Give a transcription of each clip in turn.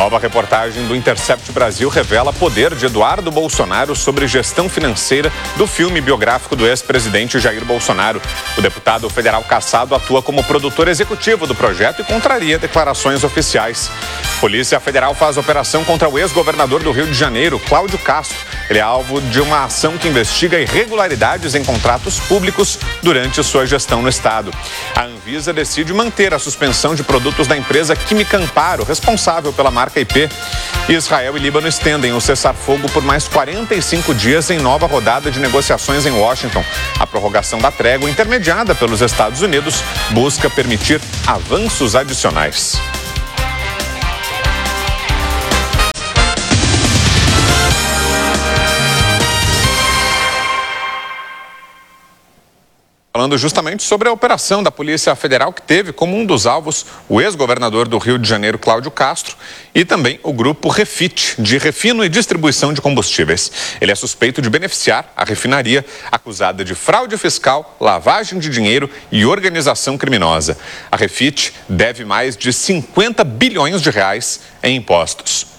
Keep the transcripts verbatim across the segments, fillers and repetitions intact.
Nova reportagem do Intercept Brasil revela poder de Eduardo Bolsonaro sobre gestão financeira do filme biográfico do ex-presidente Jair Bolsonaro. O deputado federal cassado atua como produtor executivo do projeto e contraria declarações oficiais. Polícia Federal faz operação contra o ex-governador do Rio de Janeiro, Cláudio Castro. Ele é alvo de uma ação que investiga irregularidades em contratos públicos durante sua gestão no estado. A Anvisa decide manter a suspensão de produtos da empresa Química Amparo, responsável pela marca I P. Israel e Líbano estendem o cessar-fogo por mais quarenta e cinco dias em nova rodada de negociações em Washington. A prorrogação da trégua, intermediada pelos Estados Unidos, busca permitir avanços adicionais. Falando justamente sobre a operação da Polícia Federal, que teve como um dos alvos o ex-governador do Rio de Janeiro, Cláudio Castro, e também o grupo Refit, de refino e distribuição de combustíveis. Ele é suspeito de beneficiar a refinaria, acusada de fraude fiscal, lavagem de dinheiro e organização criminosa. A Refit deve mais de cinquenta bilhões de reais em impostos.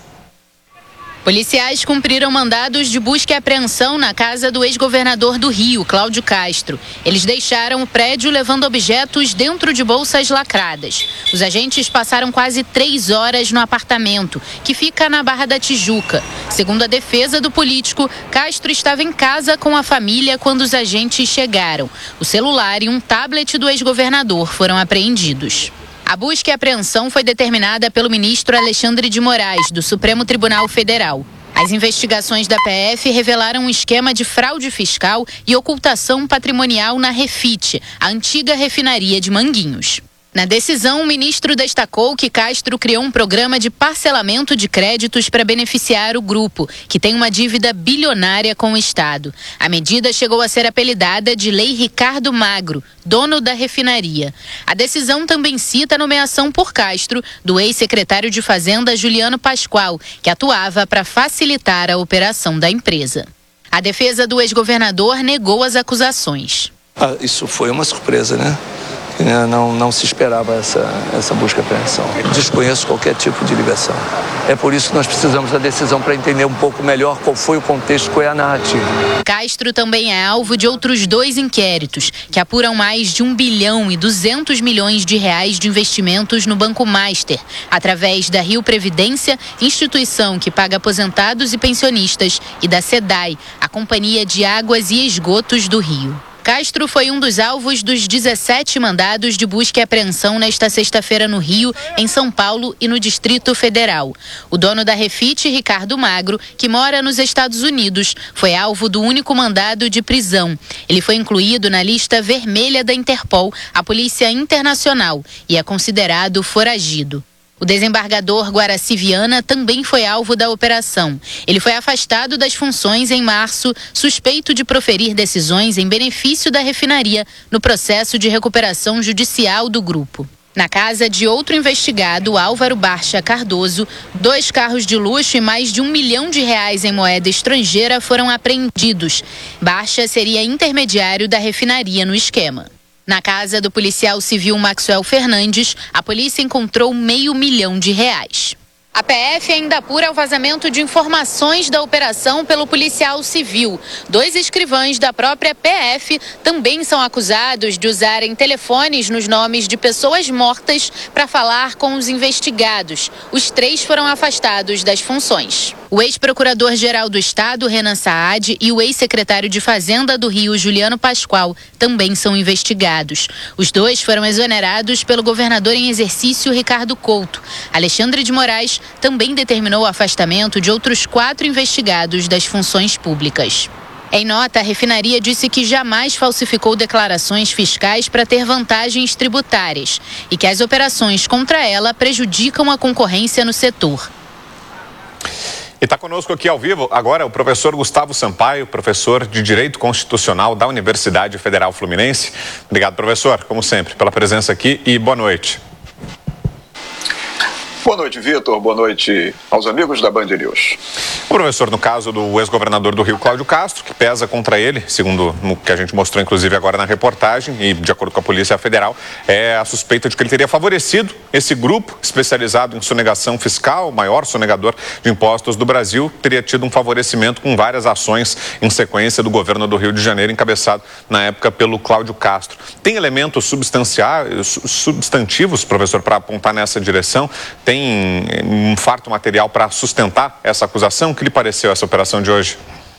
Policiais cumpriram mandados de busca e apreensão na casa do ex-governador do Rio, Cláudio Castro. Eles deixaram o prédio levando objetos dentro de bolsas lacradas. Os agentes passaram quase três horas no apartamento, que fica na Barra da Tijuca. Segundo a defesa do político, Castro estava em casa com a família quando os agentes chegaram. O celular e um tablet do ex-governador foram apreendidos. A busca e apreensão foi determinada pelo ministro Alexandre de Moraes, do Supremo Tribunal Federal. As investigações da P F revelaram um esquema de fraude fiscal e ocultação patrimonial na Refit, a antiga refinaria de Manguinhos. Na decisão, o ministro destacou que Castro criou um programa de parcelamento de créditos para beneficiar o grupo, que tem uma dívida bilionária com o Estado. A medida chegou a ser apelidada de Lei Ricardo Magro, dono da refinaria. A decisão também cita a nomeação por Castro do ex-secretário de Fazenda Juliano Pascoal, que atuava para facilitar a operação da empresa. A defesa do ex-governador negou as acusações. Ah, isso foi uma surpresa, né? Não, não se esperava essa, essa busca e apreensão. Desconheço qualquer tipo de ligação. É por isso que nós precisamos da decisão para entender um pouco melhor qual foi o contexto, qual é a narrativa. Castro também é alvo de outros dois inquéritos, que apuram mais de um bilhão e duzentos milhões de reais de investimentos no Banco Master, através da Rio Previdência, instituição que paga aposentados e pensionistas, e da SEDAI, a Companhia de Águas e Esgotos do Rio. Castro foi um dos alvos dos dezessete mandados de busca e apreensão nesta sexta-feira no Rio, em São Paulo e no Distrito Federal. O dono da Refit, Ricardo Magro, que mora nos Estados Unidos, foi alvo do único mandado de prisão. Ele foi incluído na lista vermelha da Interpol, a Polícia Internacional, e é considerado foragido. O desembargador Guaraci Viana também foi alvo da operação. Ele foi afastado das funções em março, suspeito de proferir decisões em benefício da refinaria no processo de recuperação judicial do grupo. Na casa de outro investigado, Álvaro Barcha Cardoso, dois carros de luxo e mais de um milhão de reais em moeda estrangeira foram apreendidos. Barcha seria intermediário da refinaria no esquema. Na casa do policial civil Maxwell Fernandes, a polícia encontrou meio milhão de reais. A P F ainda apura o vazamento de informações da operação pelo policial civil. Dois escrivães da própria P F também são acusados de usarem telefones nos nomes de pessoas mortas para falar com os investigados. Os três foram afastados das funções. O ex-procurador-geral do Estado, Renan Saad, e o ex-secretário de Fazenda do Rio, Juliano Pascoal, também são investigados. Os dois foram exonerados pelo governador em exercício, Ricardo Couto. Alexandre de Moraes também determinou o afastamento de outros quatro investigados das funções públicas. Em nota, a refinaria disse que jamais falsificou declarações fiscais para ter vantagens tributárias e que as operações contra ela prejudicam a concorrência no setor. E está conosco aqui ao vivo agora o professor Gustavo Sampaio, professor de Direito Constitucional da Universidade Federal Fluminense. Obrigado, professor, como sempre, pela presença aqui e boa noite. Boa noite, Vitor. Boa noite aos amigos da Band News. O professor, no caso do ex-governador do Rio, Cláudio Castro, que pesa contra ele, segundo o que a gente mostrou inclusive agora na reportagem, e de acordo com a Polícia Federal, é a suspeita de que ele teria favorecido esse grupo especializado em sonegação fiscal, o maior sonegador de impostos do Brasil, teria tido um favorecimento com várias ações em sequência do governo do Rio de Janeiro, encabeçado na época pelo Cláudio Castro. Tem elementos substanciais, substantivos, professor, para apontar nessa direção? Tem um farto material para sustentar essa acusação? O que lhe pareceu essa operação de hoje?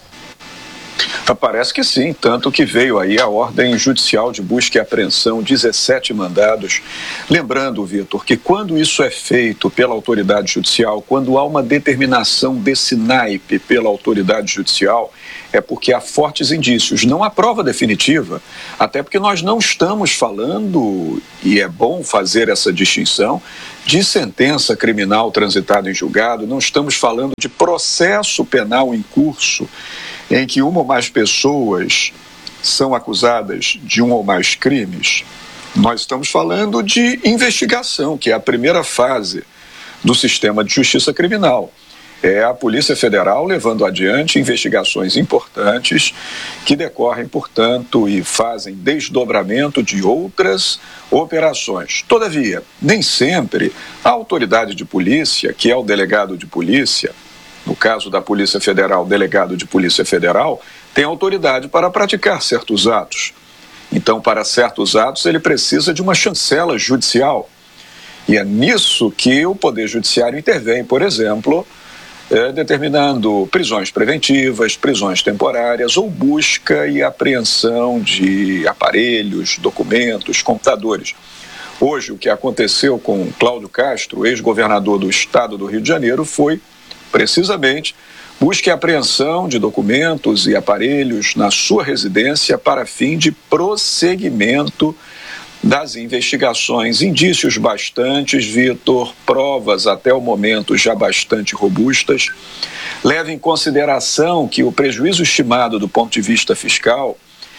Parece que sim, tanto que veio aí a ordem judicial de busca e apreensão, dezessete mandados. Lembrando, Vitor, que quando isso é feito pela autoridade judicial, quando há uma determinação desse naipe pela autoridade judicial, é porque há fortes indícios, não há prova definitiva, até porque nós não estamos falando, e é bom fazer essa distinção, de sentença criminal transitada em julgado, não estamos falando de processo penal em curso, em que uma ou mais pessoas são acusadas de um ou mais crimes. Nós estamos falando de investigação, que é a primeira fase do sistema de justiça criminal. É a Polícia Federal levando adiante investigações importantes que decorrem, portanto, e fazem desdobramento de outras operações. Todavia, nem sempre a autoridade de polícia, que é o delegado de polícia, no caso da Polícia Federal, o delegado de Polícia Federal, tem autoridade para praticar certos atos. Então, para certos atos, ele precisa de uma chancela judicial. E é nisso que o Poder Judiciário intervém, por exemplo, é, determinando prisões preventivas, prisões temporárias ou busca e apreensão de aparelhos, documentos, computadores. Hoje, o que aconteceu com Cláudio Castro, ex-governador do estado do Rio de Janeiro, foi precisamente busca e apreensão de documentos e aparelhos na sua residência para fim de prosseguimento das investigações. Indícios bastantes, Vitor, provas até o momento já bastante robustas. Leva em consideração que o prejuízo estimado do ponto de vista fiscal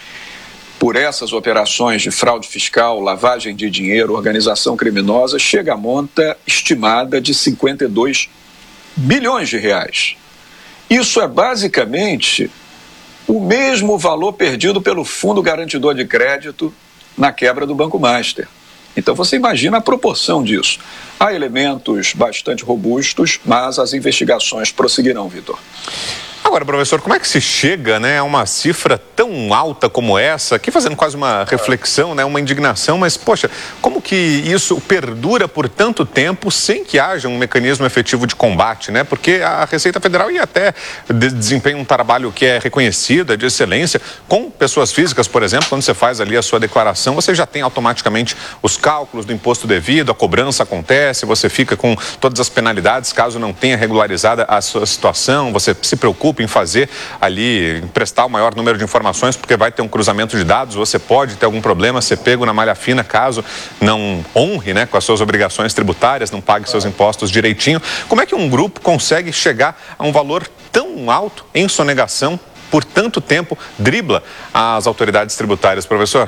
por essas operações de fraude fiscal, lavagem de dinheiro, organização criminosa, chega a monta estimada de cinquenta e dois bilhões de reais. Isso é basicamente o mesmo valor perdido pelo Fundo Garantidor de Crédito na quebra do Banco Master. Então você imagina a proporção disso. Há elementos bastante robustos, mas as investigações prosseguirão, Vitor. Agora, professor, como é que se chega, né, a uma cifra tão alta como essa, aqui fazendo quase uma reflexão, né, uma indignação, mas, poxa, como que isso perdura por tanto tempo sem que haja um mecanismo efetivo de combate, né? Porque a Receita Federal ia até desempenha um trabalho que é reconhecido, é de excelência, com pessoas físicas, por exemplo, quando você faz ali a sua declaração, você já tem automaticamente os cálculos do imposto devido, a cobrança acontece, você fica com todas as penalidades caso não tenha regularizada a sua situação, você se preocupa em fazer ali, prestar o maior número de informações, porque vai ter um cruzamento de dados, você pode ter algum problema, ser pego na malha fina, caso não honre, né, com as suas obrigações tributárias, não pague seus impostos direitinho. Como é que um grupo consegue chegar a um valor tão alto em sonegação, por tanto tempo, dribla as autoridades tributárias, professor?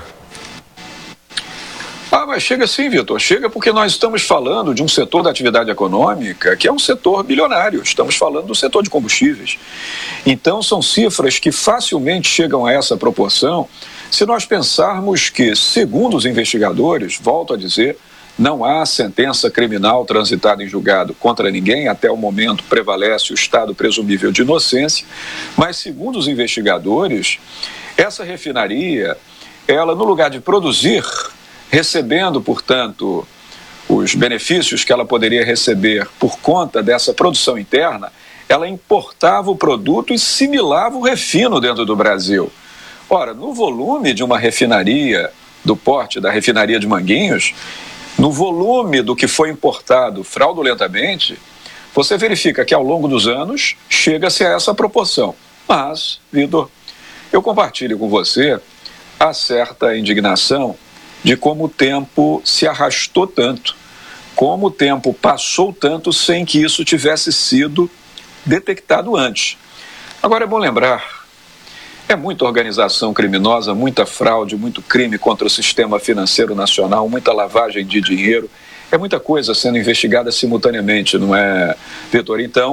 Ah, mas chega sim, Vitor, chega porque nós estamos falando de um setor da atividade econômica que é um setor bilionário, estamos falando do setor de combustíveis. Então são cifras que facilmente chegam a essa proporção se nós pensarmos que, segundo os investigadores, volto a dizer, não há sentença criminal transitada em julgado contra ninguém, até o momento prevalece o estado presumível de inocência, mas segundo os investigadores, essa refinaria, ela no lugar de produzir, recebendo, portanto, os benefícios que ela poderia receber por conta dessa produção interna, ela importava o produto e similava o refino dentro do Brasil. Ora, no volume de uma refinaria, do porte da refinaria de Manguinhos, no volume do que foi importado fraudulentamente, você verifica que ao longo dos anos chega-se a essa proporção. Mas, Vitor, eu compartilho com você a certa indignação de como o tempo se arrastou tanto, como o tempo passou tanto sem que isso tivesse sido detectado antes. Agora é bom lembrar, é muita organização criminosa, muita fraude, muito crime contra o sistema financeiro nacional, muita lavagem de dinheiro, é muita coisa sendo investigada simultaneamente, não é, Vitor? Então,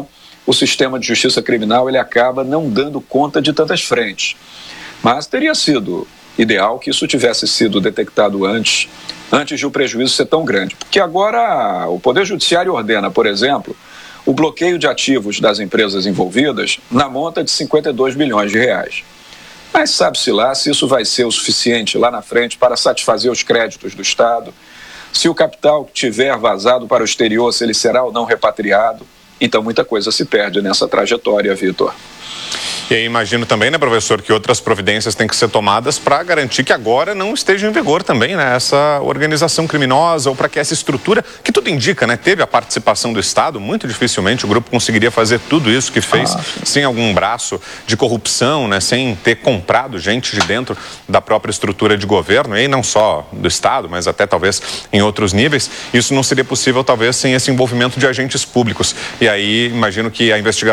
o sistema de justiça criminal ele acaba não dando conta de tantas frentes. Mas teria sido ideal que isso tivesse sido detectado antes, antes de o prejuízo ser tão grande. Porque agora o Poder Judiciário ordena, por exemplo, o bloqueio de ativos das empresas envolvidas na monta de cinquenta e dois bilhões de reais. Mas sabe-se lá se isso vai ser o suficiente lá na frente para satisfazer os créditos do Estado, se o capital que tiver vazado para o exterior, se ele será ou não repatriado. Então muita coisa se perde nessa trajetória, Vitor. E aí imagino também, né, professor, que outras providências têm que ser tomadas para garantir que agora não esteja em vigor também, né, essa organização criminosa, ou para que essa estrutura, que tudo indica, né, teve a participação do Estado, muito dificilmente o grupo conseguiria fazer tudo isso que fez ah, sem algum braço de corrupção, né, sem ter comprado gente de dentro da própria estrutura de governo, e aí não só do Estado, mas até talvez em outros níveis. Isso não seria possível talvez sem esse envolvimento de agentes públicos. E aí imagino que a investigação